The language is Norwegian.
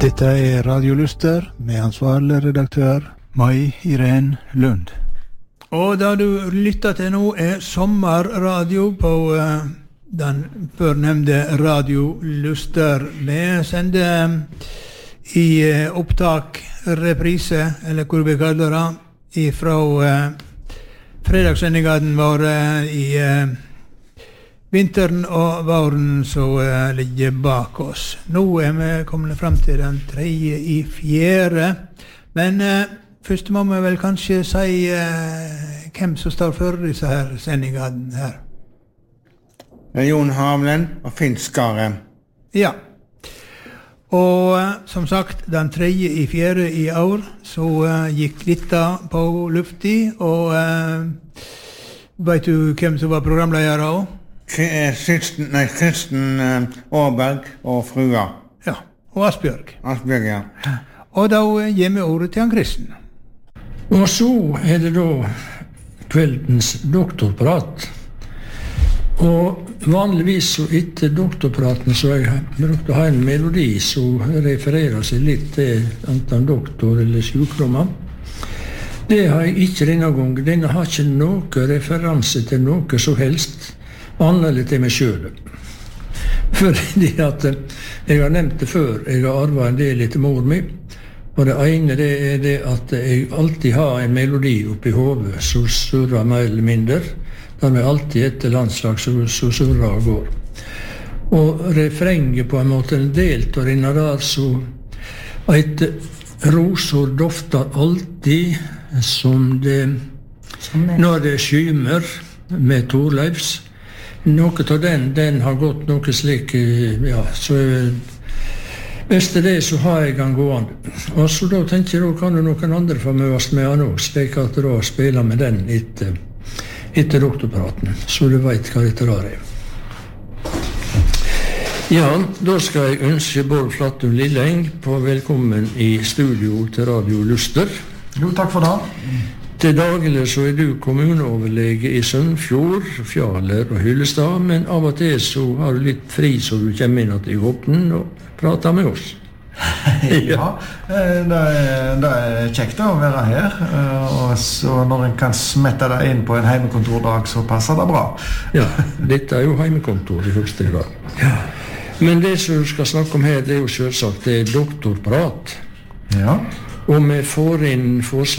Dette Radio Luster med ansvarlig redaktør Mai Irene Lund. Og da du lytter til nå sommerradio på den førnevnte Radio Luster. Vi sender i opptak reprise, eller hvor vi kaller det, fra fredagssendingen vår i vinteren og våren som ligger bak oss. Nå vi kommet frem til den 3.4. Men først må vi vel kanskje si hvem som står for disse her sendingene her. Jon Havlen og Finn Skare. Ja. Og som sagt, den 3.4. i år så gikk dette på lufti, og vet du hvem som var programleder også? Kristen Åberg og frua. Ja, og Asbjørg. Asbjørg, ja. Og da gir vi ordet til han Kristen. Og så det da kveldens doktorprat. Og vanligvis så etter doktorpraten så jeg brukte å ha en melodi som refererer seg litt til enten doktor eller sykdommer. Det har jeg ikke denne gangen. Denne har ikke noe referanse til noe som helst annerledes til meg selv. Fordi at jeg har nevnt det før, jeg har arvet en del etter mor mi, og det ene det det at jeg alltid har en melodi oppi hodet som surrer mer eller mindre, der vi alltid etter landslag som surrer og går. Og refrenget på en måte delt og inne der, så et rosor dofter alltid som det når det skymer med Torleifs. Noe av den har gått noe slik, ja, så hvis det så har jeg den gående. Og så da tenker jeg, da kan jo noen andre få møtes med han også, slik at da spiller med den etter doktorpraten, så du vet hva dette der Ja, da skal jeg ønske Bård Flattun Lilleng på velkommen i studio til Radio Luster. Jo, takk for det. Til daglig så du kommuneoverlege i Sunnfjord, Fjaler og Hyllestad, men av og til så har du litt fri så du kommer inn til Håpten og prater med oss. Ja, det kjekt å være her, og så når en kan smette det inn på en heimekontordag så passer det bra. Ja, dette jo heimekontor i høyeste grad. Ja. Men det som du skal snakke om her, det jo selvsagt det doktorprat. Ja. Og vi får inn forslag